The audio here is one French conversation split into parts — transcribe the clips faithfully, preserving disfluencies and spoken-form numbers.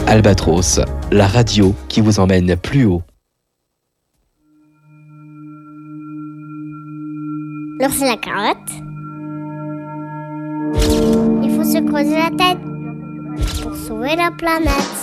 Albatros, la radio qui vous emmène plus haut. L'ours et la carotte. Il faut se creuser la tête pour sauver la planète.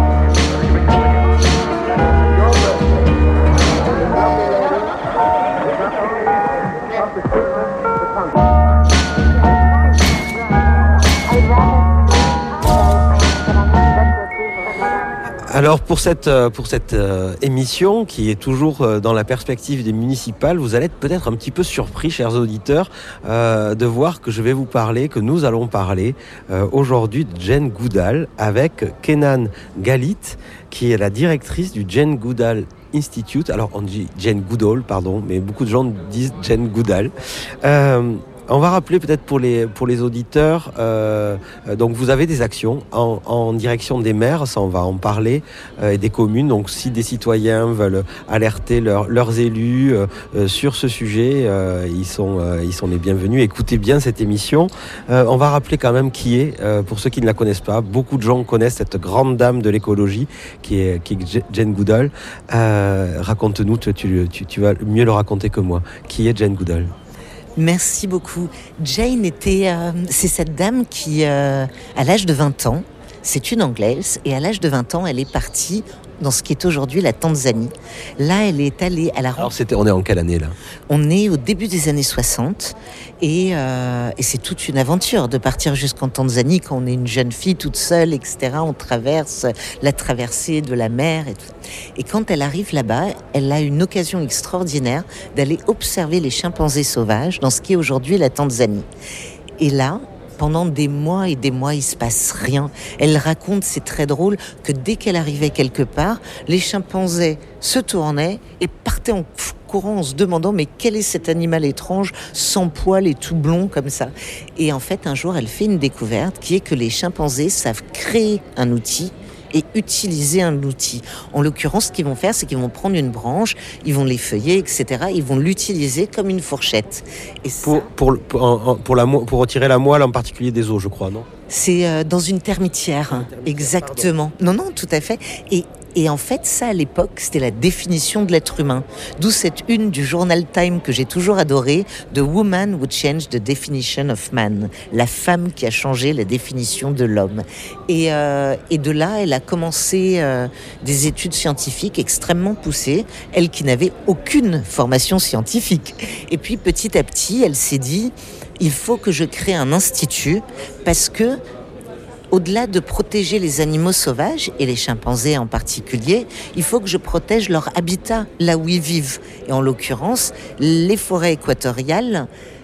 Alors pour cette, pour cette euh, émission qui est toujours euh, dans la perspective des municipales, vous allez être peut-être un petit peu surpris, chers auditeurs, euh, de voir que je vais vous parler, que nous allons parler euh, aujourd'hui de Jane Goodall avec Kenan Galit, qui est la directrice du Jane Goodall Institute. Alors on dit Jane Goodall, pardon, mais beaucoup de gens disent Jane Goodall. Euh, On va rappeler peut-être pour les, pour les auditeurs, euh, donc vous avez des actions en, en direction des maires, ça on va en parler, euh, et des communes. Donc si des citoyens veulent alerter leur, leurs élus euh, sur ce sujet, euh, ils, sont, euh, ils sont les bienvenus. Écoutez bien cette émission. Euh, on va rappeler quand même qui est, euh, pour ceux qui ne la connaissent pas. Beaucoup de gens connaissent cette grande dame de l'écologie qui est, qui est Jane Goodall. Euh, raconte-nous, tu, tu, tu vas mieux le raconter que moi. Qui est Jane Goodall ? Merci beaucoup. Jane était, euh, c'est cette dame qui, euh, à l'âge de vingt ans, c'est une Anglaise, et à l'âge de vingt ans, elle est partie dans ce qui est aujourd'hui la Tanzanie. Là, elle est allée à la rencontre... Alors, c'était, on est en quelle année, là ? On est au début des années soixante, et, euh, et c'est toute une aventure de partir jusqu'en Tanzanie quand on est une jeune fille toute seule, et cetera. On traverse la traversée de la mer et tout. Et quand elle arrive là-bas, elle a une occasion extraordinaire d'aller observer les chimpanzés sauvages dans ce qui est aujourd'hui la Tanzanie. Et là, pendant des mois et des mois, il se passe rien. Elle raconte, c'est très drôle, que dès qu'elle arrivait quelque part, les chimpanzés se tournaient et partaient en courant en se demandant mais quel est cet animal étrange, sans poils et tout blond comme ça. Et en fait, un jour, elle fait une découverte qui est que les chimpanzés savent créer un outil et utiliser un outil. En l'occurrence, ce qu'ils vont faire, c'est qu'ils vont prendre une branche, ils vont l'effeuiller, et cetera. Ils vont l'utiliser comme une fourchette. Et ça, pour, pour, pour, pour, la, pour retirer la moelle en particulier des os, je crois, non ? C'est euh, dans une termitière, hein. Exactement. Pardon. Non, non, tout à fait. Et Et en fait, ça, à l'époque, c'était la définition de l'être humain. D'où cette une du journal Time que j'ai toujours adorée, The Woman Who Changed the Definition of Man. La femme qui a changé la définition de l'homme. Et, euh, et de là, elle a commencé euh, des études scientifiques extrêmement poussées, elle qui n'avait aucune formation scientifique. Et puis, petit à petit, elle s'est dit, il faut que je crée un institut parce que au-delà de protéger les animaux sauvages, et les chimpanzés en particulier, il faut que je protège leur habitat, là où ils vivent. Et en l'occurrence, les forêts équatoriales.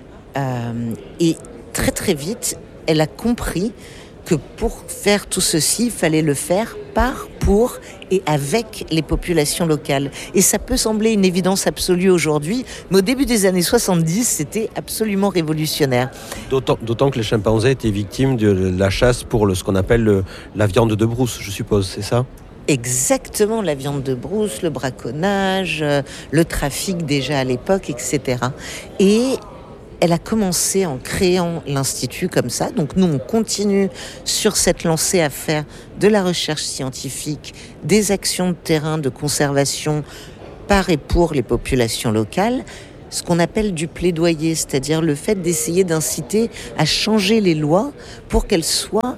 Euh, et très très vite, elle a compris que pour faire tout ceci, il fallait le faire par, pour et avec les populations locales. Et ça peut sembler une évidence absolue aujourd'hui, mais au début des années soixante-dix, c'était absolument révolutionnaire. D'autant, d'autant que les chimpanzés étaient victimes de la chasse pour le, ce qu'on appelle le, la viande de brousse, je suppose, c'est ça ? Exactement, la viande de brousse, le braconnage, euh, le trafic déjà à l'époque, et cetera. Et elle a commencé en créant l'Institut comme ça. Donc nous, on continue sur cette lancée à faire de la recherche scientifique, des actions de terrain de conservation par et pour les populations locales, ce qu'on appelle du plaidoyer, c'est-à-dire le fait d'essayer d'inciter à changer les lois pour qu'elles soient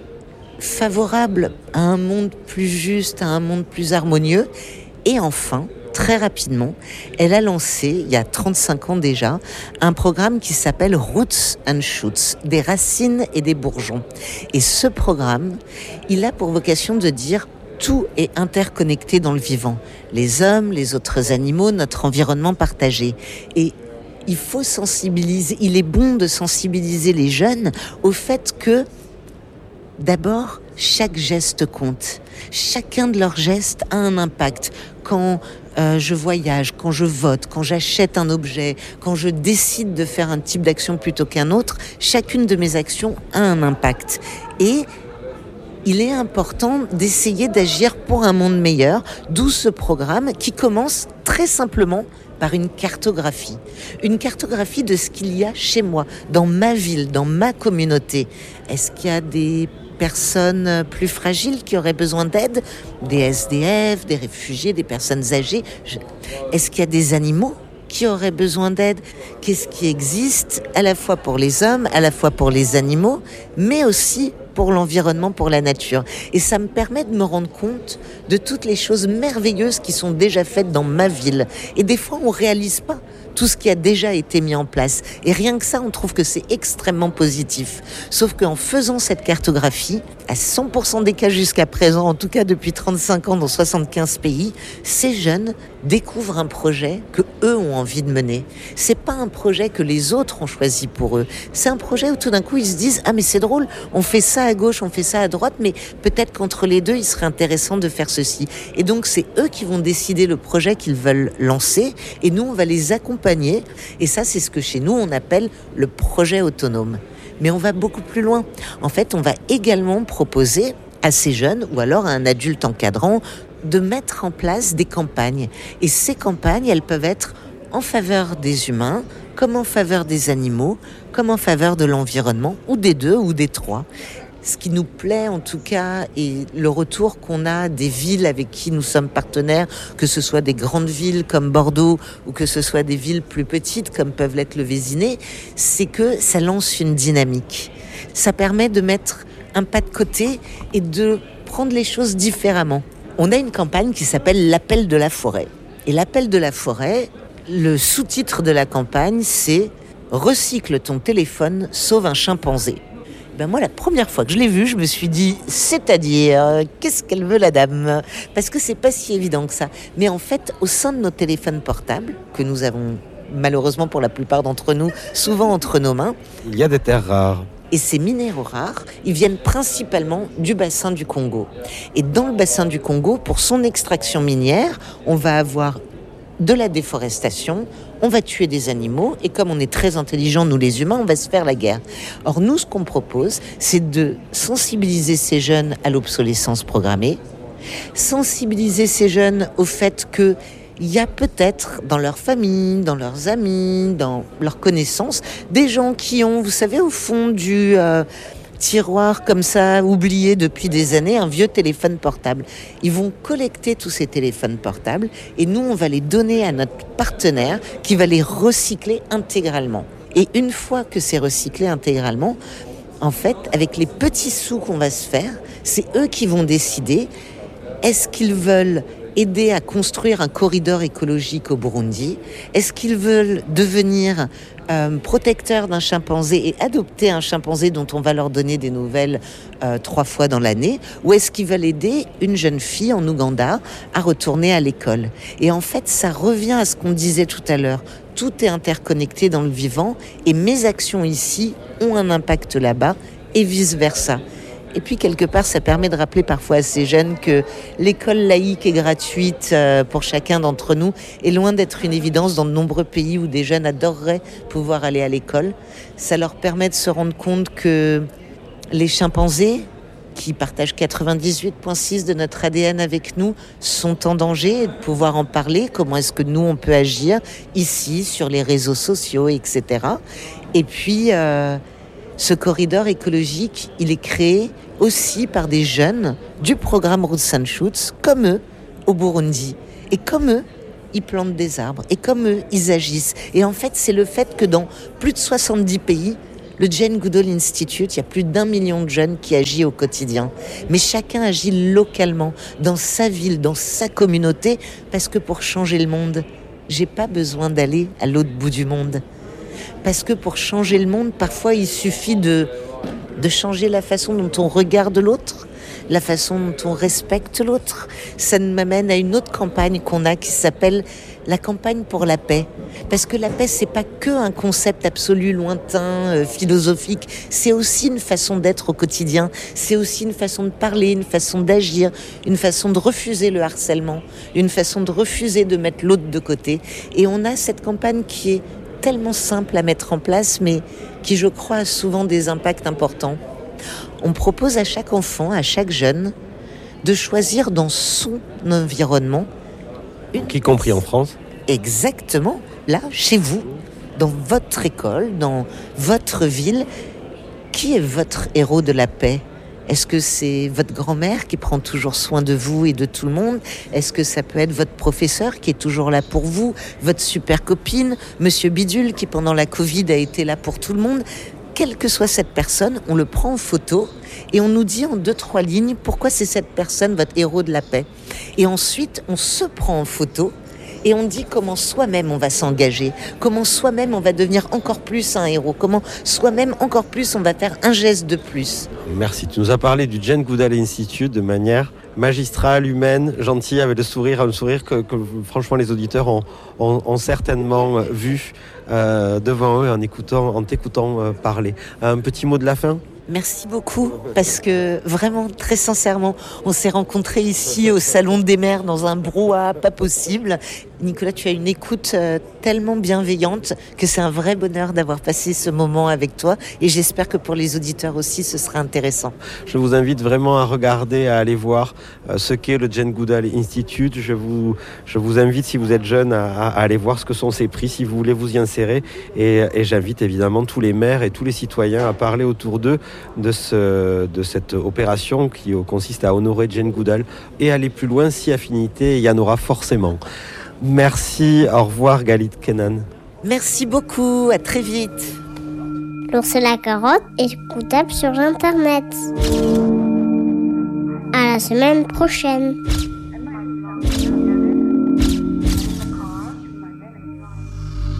favorables à un monde plus juste, à un monde plus harmonieux. Et enfin, très rapidement, elle a lancé, il y a trente-cinq ans déjà, un programme qui s'appelle Roots and Shoots, des racines et des bourgeons. Et ce programme, il a pour vocation de dire tout est interconnecté dans le vivant. Les hommes, les autres animaux, notre environnement partagé. Et il faut sensibiliser, il est bon de sensibiliser les jeunes au fait que, d'abord, chaque geste compte. Chacun de leurs gestes a un impact. Quand euh, je voyage, quand je vote, quand j'achète un objet, quand je décide de faire un type d'action plutôt qu'un autre, chacune de mes actions a un impact. Et il est important d'essayer d'agir pour un monde meilleur, d'où ce programme qui commence très simplement par une cartographie. Une cartographie de ce qu'il y a chez moi, dans ma ville, dans ma communauté. Est-ce qu'il y a des personnes plus fragiles qui auraient besoin d'aide, des S D F, des réfugiés, des personnes âgées. Je... Est-ce qu'il y a des animaux qui auraient besoin d'aide? Qu'est-ce qui existe à la fois pour les hommes, à la fois pour les animaux, mais aussi pour l'environnement, pour la nature. Et ça me permet de me rendre compte de toutes les choses merveilleuses qui sont déjà faites dans ma ville. Et des fois, on ne réalise pas tout ce qui a déjà été mis en place. Et rien que ça, on trouve que c'est extrêmement positif. Sauf qu'en faisant cette cartographie, à cent pour cent des cas jusqu'à présent, en tout cas depuis trente-cinq ans dans soixante-quinze pays, ces jeunes découvrent un projet que eux ont envie de mener. C'est pas un projet que les autres ont choisi pour eux. C'est un projet où tout d'un coup ils se disent « Ah mais c'est drôle, on fait ça à gauche, on fait ça à droite, mais peut-être qu'entre les deux, il serait intéressant de faire ceci. » Et donc c'est eux qui vont décider le projet qu'ils veulent lancer et nous on va les accompagner. Et ça c'est ce que chez nous on appelle le projet autonome. Mais on va beaucoup plus loin. En fait, on va également proposer à ces jeunes ou alors à un adulte encadrant de mettre en place des campagnes. Et ces campagnes, elles peuvent être en faveur des humains, comme en faveur des animaux, comme en faveur de l'environnement, ou des deux, ou des trois. Ce qui nous plaît en tout cas, et le retour qu'on a des villes avec qui nous sommes partenaires, que ce soit des grandes villes comme Bordeaux ou que ce soit des villes plus petites comme peuvent l'être le Vésinet, c'est que ça lance une dynamique. Ça permet de mettre un pas de côté et de prendre les choses différemment. On a une campagne qui s'appelle l'Appel de la forêt. Et l'Appel de la forêt, le sous-titre de la campagne, c'est « Recycle ton téléphone, sauve un chimpanzé ». Ben moi, la première fois que je l'ai vue, je me suis dit, c'est-à-dire, qu'est-ce qu'elle veut la dame? Parce que c'est pas si évident que ça. Mais en fait, au sein de nos téléphones portables, que nous avons malheureusement pour la plupart d'entre nous, souvent entre nos mains, il y a des terres rares. Et ces minéraux rares, ils viennent principalement du bassin du Congo. Et dans le bassin du Congo, pour son extraction minière, on va avoir de la déforestation, on va tuer des animaux, et comme on est très intelligents, nous les humains, on va se faire la guerre. Or, nous, ce qu'on propose, c'est de sensibiliser ces jeunes à l'obsolescence programmée, sensibiliser ces jeunes au fait que il y a peut-être dans leur famille, dans leurs amis, dans leurs connaissances, des gens qui ont, vous savez, au fond du euh, tiroir comme ça, oublié depuis des années, un vieux téléphone portable. Ils vont collecter tous ces téléphones portables et nous, on va les donner à notre partenaire qui va les recycler intégralement. Et une fois que c'est recyclé intégralement, en fait, avec les petits sous qu'on va se faire, c'est eux qui vont décider, est-ce qu'ils veulent aider à construire un corridor écologique au Burundi? Est-ce qu'ils veulent devenir euh, protecteurs d'un chimpanzé et adopter un chimpanzé dont on va leur donner des nouvelles euh, trois fois dans l'année? Ou est-ce qu'ils veulent aider une jeune fille en Ouganda à retourner à l'école? Et en fait, ça revient à ce qu'on disait tout à l'heure. Tout est interconnecté dans le vivant et mes actions ici ont un impact là-bas et vice-versa. Et puis, quelque part, ça permet de rappeler parfois à ces jeunes que l'école laïque et gratuite pour chacun d'entre nous est loin d'être une évidence dans de nombreux pays où des jeunes adoreraient pouvoir aller à l'école. Ça leur permet de se rendre compte que les chimpanzés, qui partagent quatre-vingt-dix-huit virgule six de notre A D N avec nous, sont en danger et de pouvoir en parler. Comment est-ce que nous, on peut agir ici, sur les réseaux sociaux, et cetera. Et puis... Euh, Ce corridor écologique, il est créé aussi par des jeunes du programme Roots and Shoots, comme eux, au Burundi. Et comme eux, ils plantent des arbres. Et comme eux, ils agissent. Et en fait, c'est le fait que dans plus de soixante-dix pays, le Jane Goodall Institute, il y a plus d'un million de jeunes qui agissent au quotidien. Mais chacun agit localement, dans sa ville, dans sa communauté, parce que pour changer le monde, j'ai pas besoin d'aller à l'autre bout du monde. Parce que pour changer le monde, parfois il suffit de, de changer la façon dont on regarde l'autre, la façon dont on respecte l'autre. Ça m'amène à une autre campagne qu'on a qui s'appelle la campagne pour la paix. Parce que la paix, c'est pas que un concept absolu, lointain, euh, philosophique. C'est aussi une façon d'être au quotidien. C'est aussi une façon de parler, une façon d'agir, une façon de refuser le harcèlement, une façon de refuser de mettre l'autre de côté. Et on a cette campagne qui est tellement simple à mettre en place, mais qui, je crois, a souvent des impacts importants. On propose à chaque enfant, à chaque jeune, de choisir dans son environnement, une... y compris en France, exactement, là, chez vous, dans votre école, dans votre ville, qui est votre héros de la paix? Est-ce que c'est votre grand-mère qui prend toujours soin de vous et de tout le monde? Est-ce que ça peut être votre professeur qui est toujours là pour vous, votre super copine, Monsieur Bidule qui pendant la Covid a été là pour tout le monde? Quelle que soit cette personne, on le prend en photo et on nous dit en deux, trois lignes pourquoi c'est cette personne votre héros de la paix. Et ensuite, on se prend en photo et on dit comment soi-même on va s'engager, comment soi-même on va devenir encore plus un héros, comment soi-même encore plus on va faire un geste de plus. Merci, tu nous as parlé du Jane Goodall Institute de manière magistrale, humaine, gentille, avec le sourire, un sourire que, que franchement les auditeurs ont, ont, ont certainement vu euh, devant eux en, écoutant, en t'écoutant euh, parler. Un petit mot de la fin ? Merci beaucoup, parce que vraiment, très sincèrement, on s'est rencontrés ici au Salon des Mères dans un brouhaha pas possible. Nicolas, tu as une écoute euh, tellement bienveillante que c'est un vrai bonheur d'avoir passé ce moment avec toi et j'espère que pour les auditeurs aussi, ce sera intéressant. Je vous invite vraiment à regarder, à aller voir euh, ce qu'est le Jane Goodall Institute. Je vous, je vous invite, si vous êtes jeune, à, à aller voir ce que sont ces prix, si vous voulez vous y insérer. Et, et j'invite évidemment tous les maires et tous les citoyens à parler autour d'eux de, ce, de cette opération qui consiste à honorer Jane Goodall et aller plus loin si affinité il y en aura forcément. Merci, au revoir Galit Kenan. Merci beaucoup, à très vite. L'ours et la carotte est écoutable sur Internet. À la semaine prochaine.